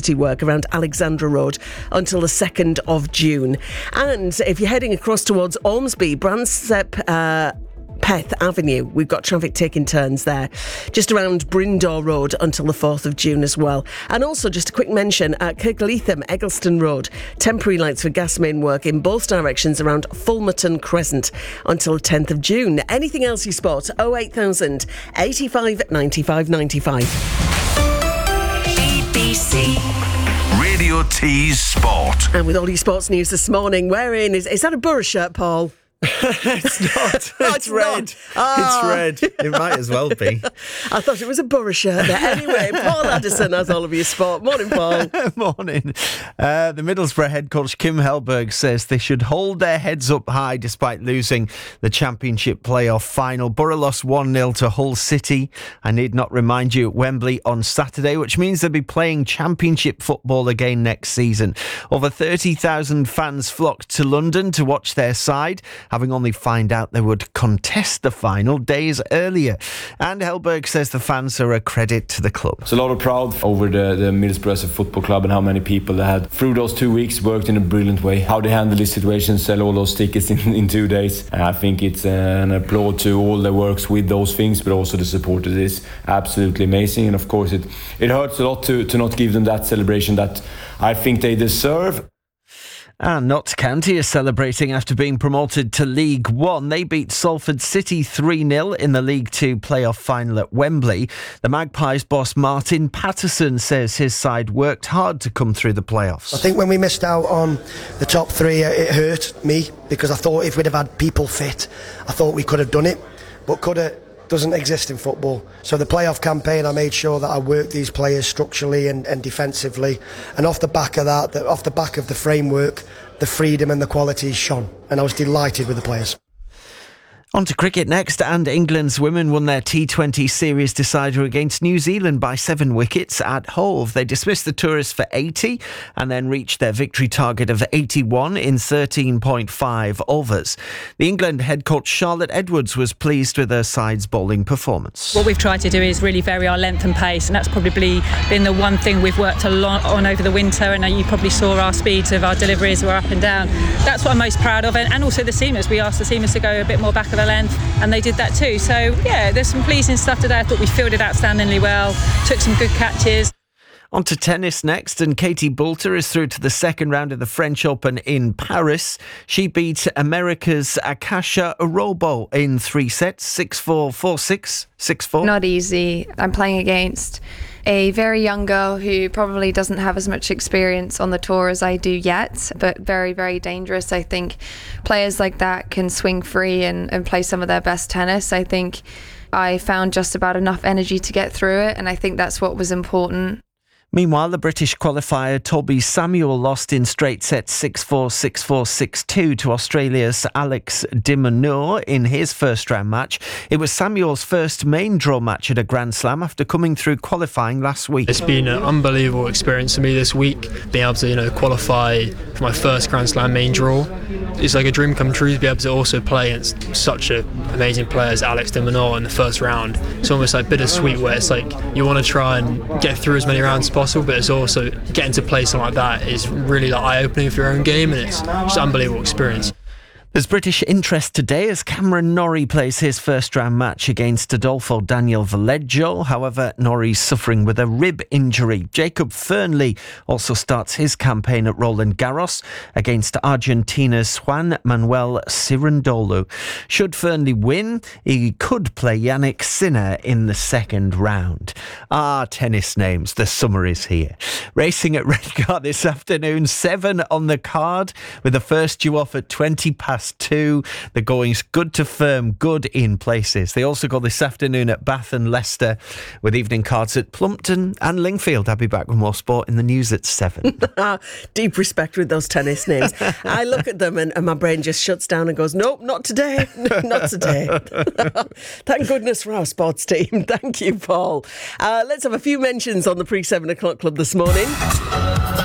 capacity work around Alexandra Road until the 2nd of June. And if you're heading across towards Ormsby, Bransep Peth Avenue, we've got traffic taking turns there, just around Brindor Road until the 4th of June as well. And also just a quick mention at Kirkleatham, Eggleston Road, temporary lights for gas main work in both directions around Fulmerton Crescent until the 10th of June. Anything else you spot? 08000 85 95 95. BBC Radio T's Sport. And with all your sports news this morning, wherein is that a Borough shirt, Paul? It's not. It's red. Not. It's red. It might as well be. I thought it was a Borough shirt there. Anyway, Paul Addison has all of your sport. Morning, Paul. Morning. The Middlesbrough head coach Kim Hellberg says they should hold their heads up high despite losing the Championship playoff final. Borough lost 1-0 to Hull City. I need not remind you, at Wembley on Saturday, which means they'll be playing Championship football again next season. Over 30,000 fans flocked to London to watch their side, having only found out they would contest the final days earlier. And Hellberg says the fans are a credit to the club. It's a lot of proud over the Middlesbrough as a football club and how many people they had through those 2 weeks worked in a brilliant way. How they handled this situation, sell all those tickets in 2 days. And I think it's an applaud to all that works with those things, but also the support of this. Absolutely amazing. And of course it hurts a lot to not give them that celebration that I think they deserve. And Notts County is celebrating after being promoted to League One. They beat Salford City 3-0 in the League Two playoff final at Wembley. The Magpies boss Martin Patterson says his side worked hard to come through the playoffs. I think when we missed out on the top three, it hurt me because I thought if we'd have had people fit, I thought we could have done it. But coulda doesn't exist in football. So the playoff campaign, I made sure that I worked these players structurally and defensively. And off the back of that, off the back of the framework, the freedom and the quality shone. And I was delighted with the players. On to cricket next, and England's women won their T20 series decider against New Zealand by 7 wickets at Hove. They dismissed the tourists for 80 and then reached their victory target of 81 in 13.5 overs. The England head coach Charlotte Edwards was pleased with her side's bowling performance. What we've tried to do is really vary our length and pace, and that's probably been the one thing we've worked a lot on over the winter, and you probably saw our speeds of our deliveries were up and down. That's what I'm most proud of, and also the seamers. We asked the seamers to go a bit more back of the length, and they did that too. So yeah, there's some pleasing stuff today. I thought we fielded outstandingly well, took some good catches. On to tennis next, and Katie Boulter is through to the second round of the French Open in Paris. She beat America's Akasha Urobo in 3 sets, 6-4, 4-6, 6-4. Not easy. I'm playing against a very young girl who probably doesn't have as much experience on the tour as I do yet, but very, very dangerous. I think players like that can swing free and play some of their best tennis. I think I found just about enough energy to get through it, and I think that's what was important. Meanwhile, the British qualifier Toby Samuel lost in straight sets 6-4, 6-4, 6-2 to Australia's Alex de Minaur in his first round match. It was Samuel's first main draw match at a Grand Slam after coming through qualifying last week. It's been an unbelievable experience for me this week, being able to qualify for my first Grand Slam main draw. It's like a dream come true to be able to also play against such an amazing player as Alex de Minaur in the first round. It's almost like bittersweet, where it's like you want to try and get through as many rounds as possible, but it's also getting to play something like that is really eye-opening for your own game, and it's just an unbelievable experience. There's British interest today as Cameron Norrie plays his first round match against Adolfo Daniel Vallejo. However, Norrie's suffering with a rib injury. Jacob Fernley also starts his campaign at Roland Garros against Argentina's Juan Manuel Cirandolu. Should Fernley win, he could play Yannick Sinner in the second round. Tennis names, the summer is here. Racing at Redcar this afternoon, 7 on the card, with the first due off at 2:20. The going's good to firm, good in places. They also go this afternoon at Bath and Leicester, with evening cards at Plumpton and Lingfield. I'll be back with more sport in the news at 7. Deep respect with those tennis names. I look at them and my brain just shuts down and goes, nope, not today. Not today. Thank goodness for our sports team. Thank you, Paul. Let's have a few mentions on the pre-7 o'clock club this morning.